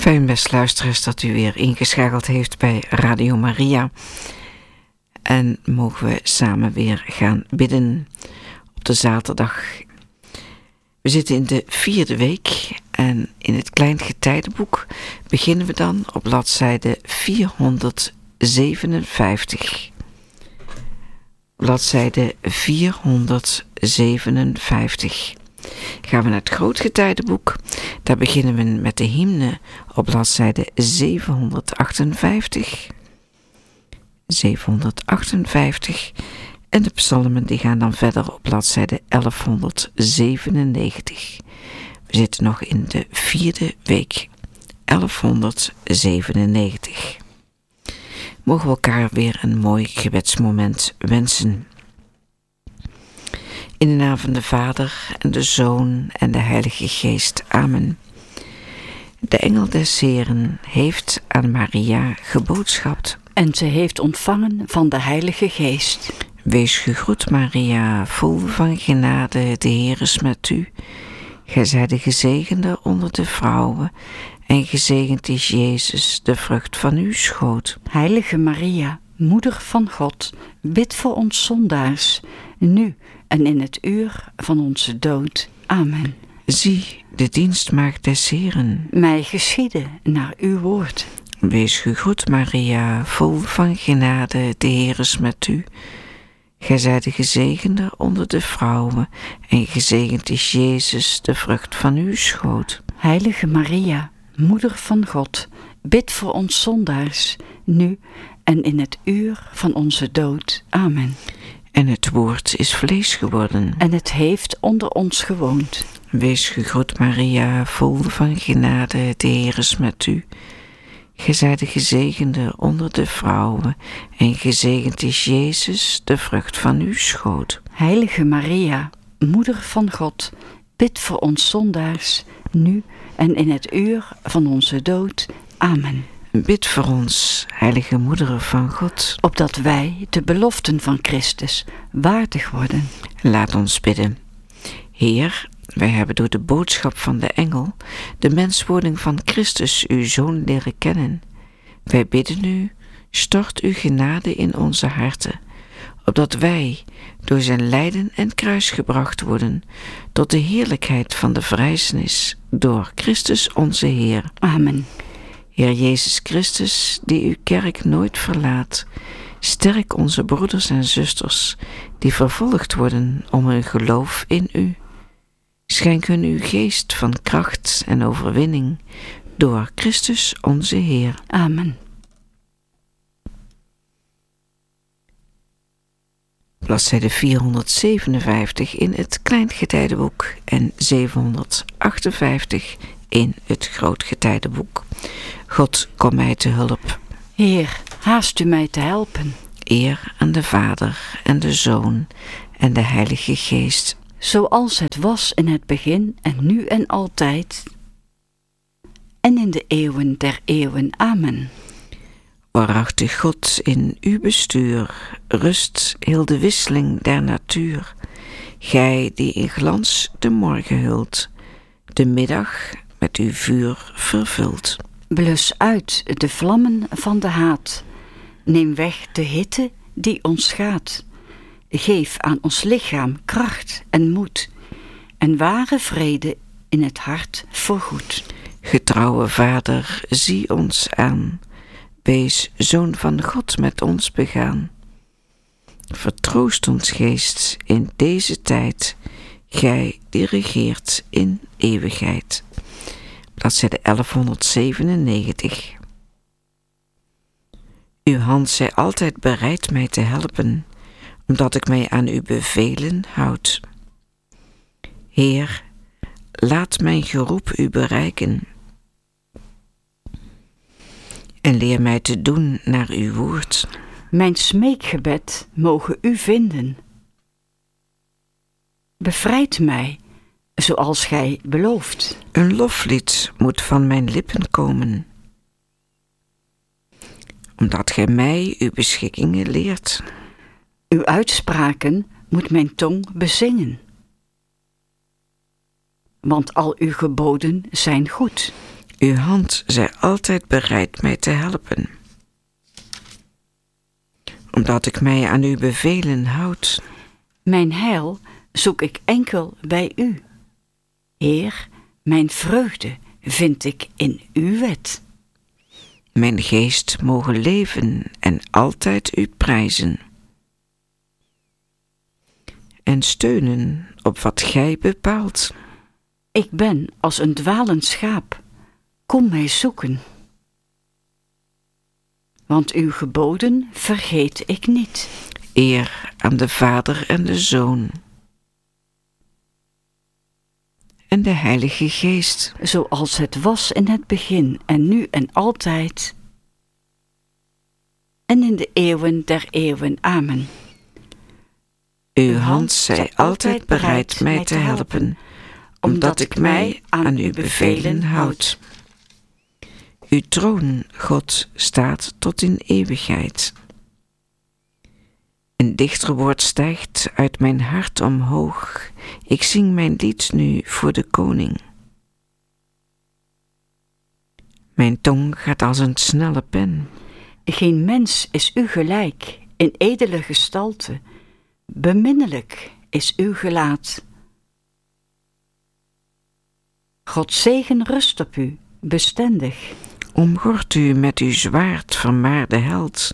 Fijn, beste luisteraars, dat u weer ingeschakeld heeft bij Radio Maria. En mogen we samen weer gaan bidden op de zaterdag. We zitten in de 4e week en in het Kleingetijdenboek beginnen we dan op bladzijde 457. Bladzijde 457. Gaan we naar het Grootgetijdenboek. Daar beginnen we met de hymne op bladzijde 758. 758. En de psalmen die gaan dan verder op bladzijde 1197. We zitten nog in de 4e week. 1197. Mogen we elkaar weer een mooi gebedsmoment wensen. In de naam van de Vader en de Zoon en de Heilige Geest. Amen. De engel des Heren heeft aan Maria geboodschapt. En ze heeft ontvangen van de Heilige Geest. Wees gegroet, Maria, vol van genade, de Heer is met u. Gij zijt de gezegende onder de vrouwen, en gezegend is Jezus, de vrucht van uw schoot. Heilige Maria, Moeder van God, bid voor ons zondaars, nu en in het uur van onze dood. Amen. Zie, de dienstmaagd des Heren. Mij geschiede naar uw woord. Wees gegroet, Maria, vol van genade, de Heer is met u. Gij zijt de gezegende onder de vrouwen, en gezegend is Jezus, de vrucht van uw schoot. Heilige Maria, Moeder van God, bid voor ons zondaars, nu en in het uur van onze dood. Amen. En het woord is vlees geworden. En het heeft onder ons gewoond. Wees gegroet, Maria, vol van genade, de Heer is met u. Gij zijt de gezegende onder de vrouwen, en gezegend is Jezus, de vrucht van uw schoot. Heilige Maria, Moeder van God, bid voor ons zondaars, nu en in het uur van onze dood. Amen. Bid voor ons, heilige Moeder van God, opdat wij de beloften van Christus waardig worden. Laat ons bidden. Heer, wij hebben door de boodschap van de engel de menswording van Christus, uw Zoon, leren kennen. Wij bidden u, stort uw genade in onze harten, opdat wij door zijn lijden en kruis gebracht worden tot de heerlijkheid van de verrijzenis door Christus onze Heer. Amen. Heer Jezus Christus, die uw kerk nooit verlaat, sterk onze broeders en zusters die vervolgd worden om hun geloof in u. Schenk hun uw geest van kracht en overwinning door Christus onze Heer. Amen. Bladzijde 457 in het Kleingetijdenboek en 758 in het Grootgetijdenboek. God, kom mij te hulp. Heer, haast u mij te helpen. Eer aan de Vader en de Zoon en de Heilige Geest. Zoals het was in het begin en nu en altijd. En in de eeuwen der eeuwen. Amen. Waarachtig God, in uw bestuur rust heel de wisseling der natuur. Gij die in glans de morgen hult, de middag met uw vuur vervult. Blus uit de vlammen van de haat. Neem weg de hitte die ons schaadt. Geef aan ons lichaam kracht en moed. En ware vrede in het hart voorgoed. Getrouwe Vader, zie ons aan. Wees Zoon van God met ons begaan. Vertroost ons geest in deze tijd. Gij die regeert in eeuwigheid. Bladzijde 1197. Uw hand zij altijd bereid mij te helpen, omdat ik mij aan uw bevelen houd. Heer, laat mijn geroep u bereiken en leer mij te doen naar uw woord. Mijn smeekgebed mogen u vinden. Bevrijd mij, zoals gij belooft. Een loflied moet van mijn lippen komen, omdat gij mij uw beschikkingen leert. Uw uitspraken moet mijn tong bezingen. Want al uw geboden zijn goed. Uw hand zij altijd bereid mij te helpen. Omdat ik mij aan uw bevelen houd. Mijn heil zoek ik enkel bij u. Heer, mijn vreugde vind ik in uw wet. Mijn geest mogen leven en altijd u prijzen. En steunen op wat gij bepaalt. Ik ben als een dwalend schaap. Kom mij zoeken. Want uw geboden vergeet ik niet. Eer aan de Vader en de Zoon. En de Heilige Geest. Zoals het was in het begin en nu en altijd. En in de eeuwen der eeuwen. Amen. Uw hand zij altijd bereid mij te helpen, omdat ik mij aan uw bevelen houd. Uw troon, God, staat tot in eeuwigheid. Een dichter woord stijgt uit mijn hart omhoog. Ik zing mijn lied nu voor de koning. Mijn tong gaat als een snelle pen. Geen mens is u gelijk in edele gestalte. Beminnelijk is uw gelaat. Gods zegen rust op u, bestendig. Omgort u met uw zwaard, vermaarde held.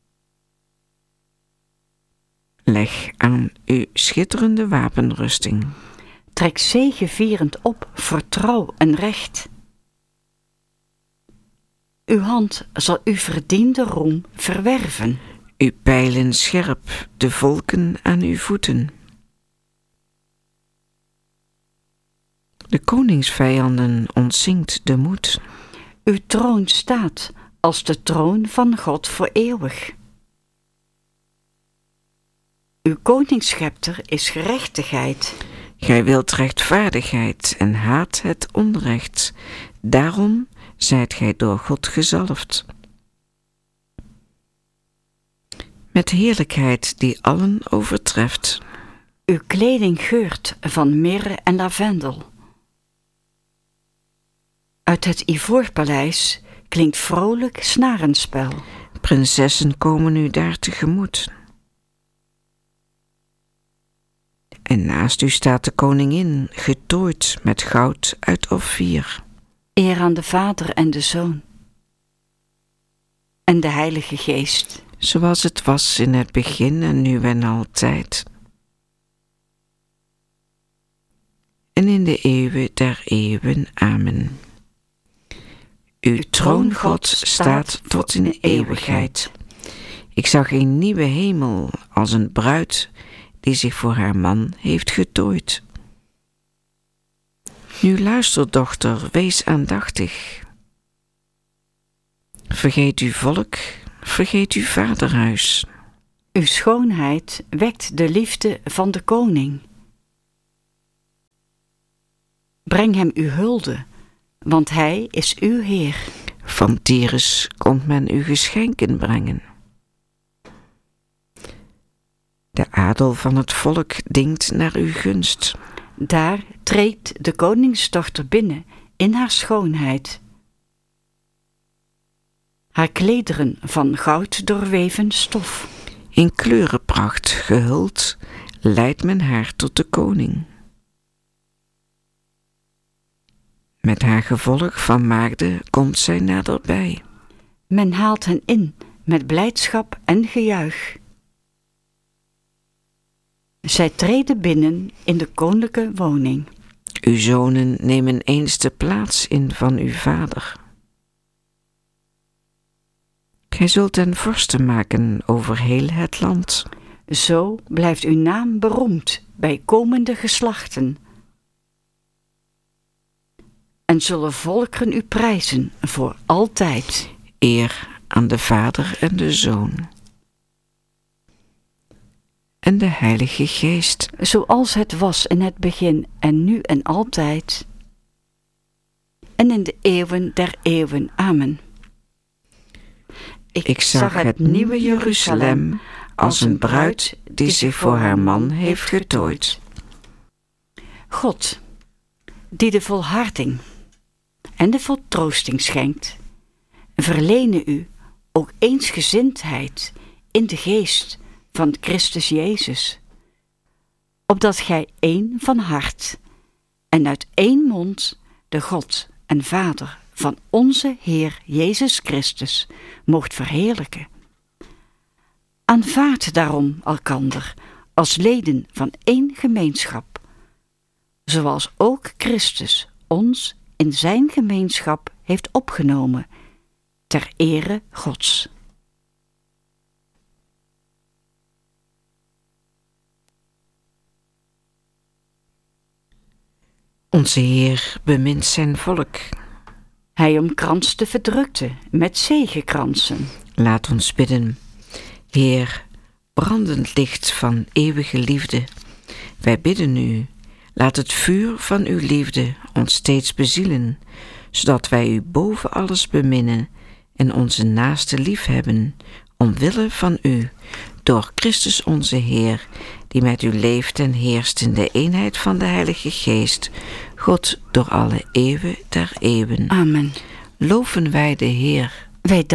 Leg aan uw schitterende wapenrusting. Trek zegevierend op voor trouw en recht. Uw hand zal uw verdiende roem verwerven. Uw pijlen scherp, de volken aan uw voeten. De koningsvijanden ontzinkt de moed. Uw troon staat als de troon van God voor eeuwig. Uw koningsschepter is gerechtigheid. Gij wilt rechtvaardigheid en haat het onrecht. Daarom zijt gij door God gezalfd. Met heerlijkheid die allen overtreft. Uw kleding geurt van mirre en lavendel. Uit het Ivoorpaleis klinkt vrolijk snarenspel. Prinsessen komen u daar tegemoet. En naast u staat de koningin, getooid met goud uit Offier. Eer aan de Vader en de Zoon. En de Heilige Geest. Zoals het was in het begin en nu en altijd. En in de eeuwen der eeuwen. Amen. Uw troon, God, staat tot in eeuwigheid. Ik zag een nieuwe hemel als een bruid die zich voor haar man heeft getooid. Nu luister, dochter, wees aandachtig. Vergeet uw volk, vergeet uw vaderhuis. Uw schoonheid wekt de liefde van de koning. Breng hem uw hulde, want hij is uw Heer. Van Tyrus komt men u geschenken brengen. De adel van het volk dingt naar uw gunst. Daar treedt de koningsdochter binnen in haar schoonheid. Haar klederen van goud doorweven stof. In kleurenpracht gehuld leidt men haar tot de koning. Met haar gevolg van maagden komt zij naderbij. Men haalt hen in met blijdschap en gejuich. Zij treden binnen in de koninklijke woning. Uw zonen nemen eens de plaats in van uw vader. Gij zult hen vorsten maken over heel het land. Zo blijft uw naam beroemd bij komende geslachten. En zullen volkeren u prijzen voor altijd. Eer aan de Vader en de Zoon. En de Heilige Geest. Zoals het was in het begin en nu en altijd. En in de eeuwen der eeuwen. Amen. Ik zag het nieuwe Jeruzalem als een bruid die zich voor haar man heeft getooid. God, die de volharding en de vertroosting schenkt, verlenen u ook eensgezindheid in de geest van Christus Jezus, opdat gij één van hart en uit één mond de God en Vader van onze Heer Jezus Christus moogt verheerlijken. Aanvaardt daarom elkander als leden van één gemeenschap, zoals ook Christus ons in zijn gemeenschap heeft opgenomen, ter ere Gods. Onze Heer bemint zijn volk. Hij omkranst de verdrukte met zegekransen. Laat ons bidden. Heer, brandend licht van eeuwige liefde, wij bidden u, laat het vuur van uw liefde ons steeds bezielen, zodat wij u boven alles beminnen en onze naaste liefhebben, omwille van u, door Christus onze Heer, die met u leeft en heerst in de eenheid van de Heilige Geest, God door alle eeuwen der eeuwen. Amen. Loven wij de Heer. Wij